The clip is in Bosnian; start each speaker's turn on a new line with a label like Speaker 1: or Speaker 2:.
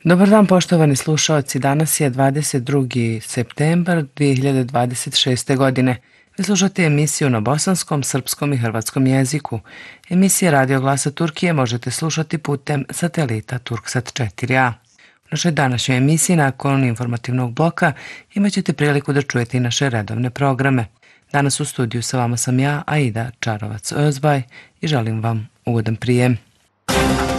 Speaker 1: Dobar dan poštovani slušaoci, danas je 22. septembar 2026. godine. Vi slušate emisiju na bosanskom, srpskom i hrvatskom jeziku. Emisije Radio Glasa Turkije možete slušati putem satelita Turksat 4a. U našoj današnjoj emisiji nakon informativnog bloka imat ćete priliku da čujete i naše redovne programe. Danas u studiju sa vama sam ja, Aida Čarovac-Ozbaj, i želim vam ugodan prijem.